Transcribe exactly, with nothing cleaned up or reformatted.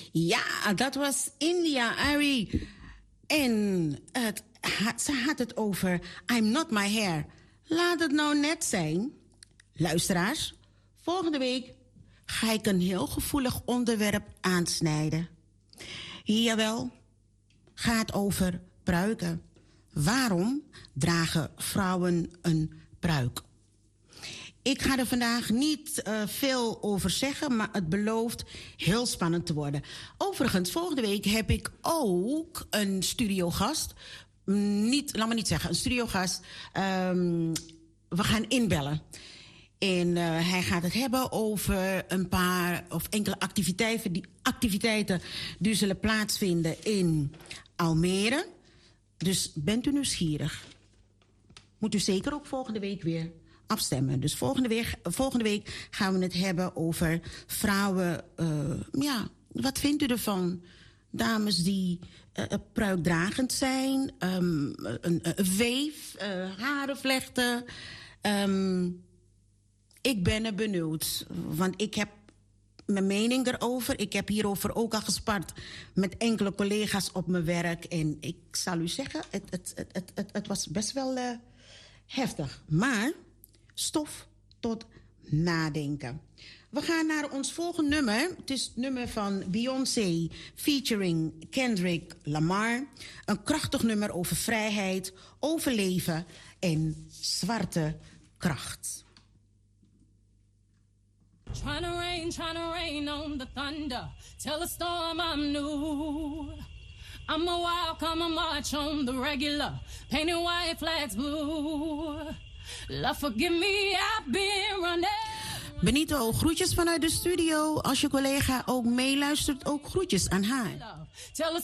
Ja, dat was India Arie. En het, ze had het over I'm not my hair. Laat het nou net zijn. Luisteraars, volgende week ga ik een heel gevoelig onderwerp aansnijden. Jawel, gaat over pruiken. Waarom dragen vrouwen een pruik? Ik ga er vandaag niet uh, veel over zeggen, maar het belooft heel spannend te worden. Overigens, volgende week heb ik ook een studiogast. Niet, laat me niet zeggen, een studiogast. Um, we gaan inbellen. En uh, hij gaat het hebben over een paar of enkele activiteiten die, activiteiten die zullen plaatsvinden in Almere. Dus bent u nieuwsgierig? Moet u zeker ook volgende week weer afstemmen. Dus volgende week, volgende week gaan we het hebben over vrouwen. Uh, ja, wat vindt u ervan? Dames die uh, pruikdragend zijn, um, een, een weef, uh, haren vlechten. Um, ik ben er benieuwd, want ik heb mijn mening erover. Ik heb hierover ook al gespart met enkele collega's op mijn werk. En ik zal u zeggen, het, het, het, het, het, het was best wel uh, heftig. Maar stof tot nadenken. We gaan naar ons volgende nummer. Het is het nummer van Beyoncé featuring Kendrick Lamar. Een krachtig nummer over vrijheid, overleven en zwarte kracht. Trying to rain, trying to rain on the thunder. Tell the storm I'm new. I'm a wild, come and march on the regular. Painting white flags blue. Love, forgive me, I've been running. Benito, groetjes vanuit de studio. Als je collega ook meeluistert, ook groetjes aan haar.